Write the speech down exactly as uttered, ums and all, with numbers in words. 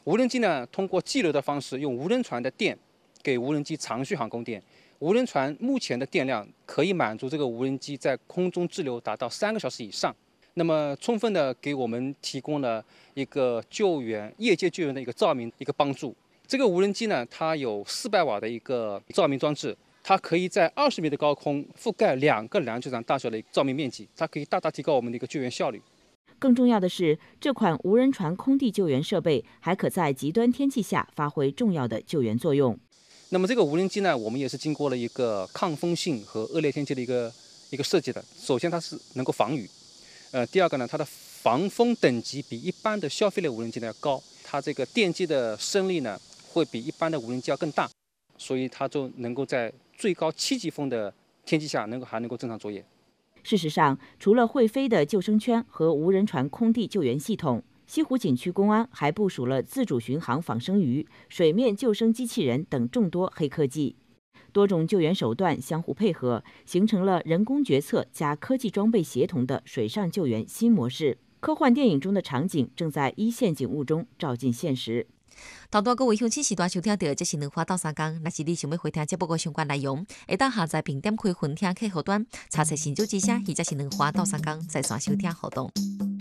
无人机呢，通过激流的方式，用无人船的电给无人机长续航供电。无人船目前的电量可以满足这个无人机在空中滞留达到三个小时以上，那么充分的给我们提供了一个救援、业界救援的一个照明一个帮助。这个无人机呢，它有四百瓦的一个照明装置，它可以在二十米的高空覆盖两个篮球场大小的照明面积，它可以大大提高我们的一个救援效率。 更重要的是，这款无人船空地救援设备还可在极端天气下发挥重要的救援作用。 那么这个无人机呢，我们也是经过了一个抗风性和恶劣天气的一个一个设计的。首先，它是能够防雨，呃，第二个呢，它的防风等级比一般的消费类无人机呢要高，它这个电机的升力呢会比一般的无人机要更大，所以它就能够在最高七级风的天气下能够还能够正常作业。 事实上，除了会飞的救生圈和无人船空地救援系统，西湖景区公安还部署了自主巡航仿生鱼、水面救生机器人等众多黑科技。多种救援手段相互配合，形成了人工决策加科技装备协同的水上救援新模式。科幻电影中的场景正在一线景物中照进现实。 头段各位乡亲时段收听到，这是两花斗三工。若是你想要回听节目相关内容，会当下载并点开分听客户端，查询新竹之声，或者是两花斗三工在线收听活动。